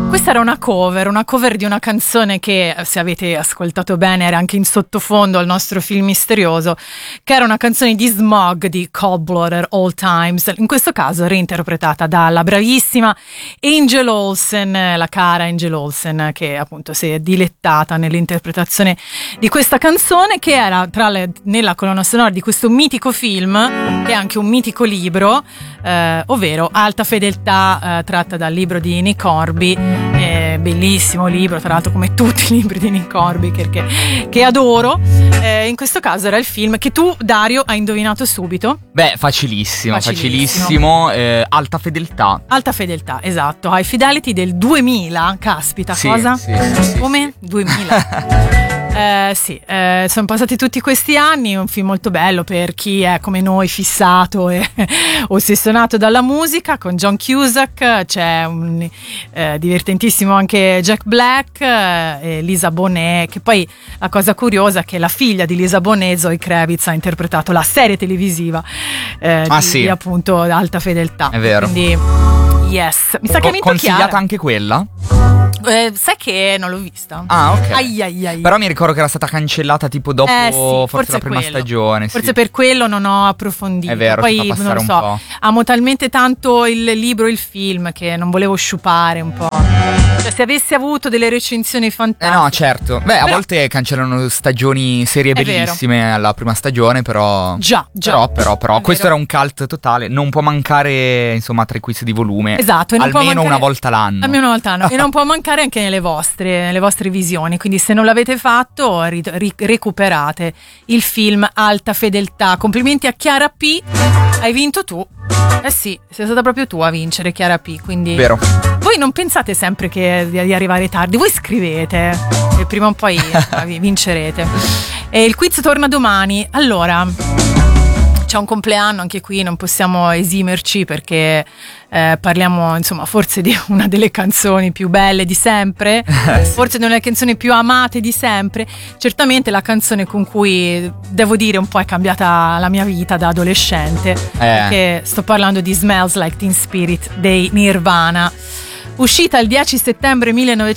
Questa era una cover di una canzone che, se avete ascoltato bene, era anche in sottofondo al nostro film misterioso, che era una canzone di Smog di Cobbler All Times, in questo caso reinterpretata dalla bravissima Angel Olsen, la cara Angel Olsen, che appunto si è dilettata nell'interpretazione di questa canzone, che era nella colonna sonora di questo mitico film, che è anche un mitico libro, ovvero Alta Fedeltà, tratta dal libro di Nick Hornby. Bellissimo libro, tra l'altro, come tutti i libri di Nick Hornby, che adoro. In questo caso era il film che tu, Dario, hai indovinato subito. Beh, facilissimo. Alta Fedeltà, esatto. High Fidelity del 2000, caspita, sì, cosa? Sì. Come? 2000. Sono passati tutti questi anni, un film molto bello per chi è come noi fissato e ossessionato dalla musica, con John Cusack, c'è un divertentississimo anche Jack Black, e Lisa Bonet, che poi la cosa curiosa è che la figlia di Lisa Bonet, Zoe Kravitz, ha interpretato la serie televisiva di appunto Alta Fedeltà. È vero. Quindi yes, mi sa che mi consigliata anche quella? Sai che non l'ho vista. Ah, ok. Ai. Però mi ricordo che era stata cancellata tipo dopo sì, forse la prima stagione. Forse per quello non ho approfondito. È vero, poi si fa passare non so, un po'. amo talmente tanto il libro e il film che non volevo sciupare un po'. Cioè, se avessi avuto delle recensioni fantastiche. No, certo. Beh, a volte cancellano stagioni, serie bellissime alla prima stagione, però. Già. Però questo era un cult totale. Non può mancare, insomma, tra i quiz di volume. Esatto. Almeno una volta l'anno. Almeno una volta l'anno. E non può mancare anche nelle vostre visioni. Quindi, se non l'avete fatto, recuperate il film Alta Fedeltà. Complimenti a Chiara P. Hai vinto tu. Eh sì, sei stata proprio tu a vincere, Chiara P. Quindi. Vero. Voi non pensate sempre di arrivare tardi, voi scrivete e prima o poi vincerete. E il quiz torna domani. Allora, c'è un compleanno anche qui, non possiamo esimerci perché parliamo, insomma, forse di una delle canzoni più belle di sempre, forse di una delle canzoni più amate di sempre, certamente la canzone con cui, devo dire, un po' è cambiata la mia vita da adolescente, perché sto parlando di Smells Like Teen Spirit dei Nirvana. Uscita il 10 settembre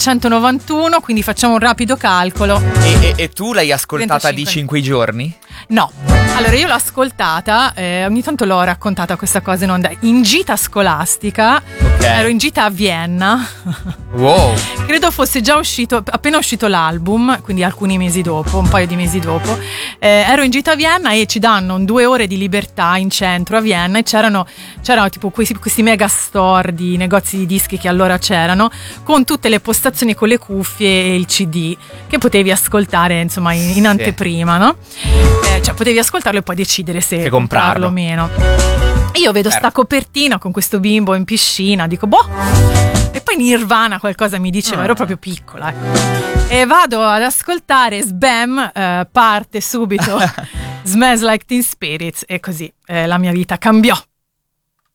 1991, quindi facciamo un rapido calcolo. E tu l'hai ascoltata 35 in quei giorni? No, allora io l'ho ascoltata, ogni tanto l'ho raccontata questa cosa in onda, in gita scolastica, ero in gita a Vienna. Wow. Credo fosse già appena uscito l'album, quindi alcuni mesi dopo, un paio di mesi dopo. Ero in gita a Vienna e ci danno 2 ore di libertà in centro a Vienna e c'erano tipo questi mega store di negozi di dischi che allora c'erano, con tutte le postazioni con le cuffie e il CD che potevi ascoltare, insomma, in anteprima, no? Cioè potevi ascoltarlo e poi decidere se comprarlo o meno. Io vedo sta copertina con questo bimbo in piscina, dico boh. E poi Nirvana qualcosa mi diceva, ero proprio piccola. E vado ad ascoltare, sbam, parte subito Smells Like Teen Spirit, e così la mia vita cambiò.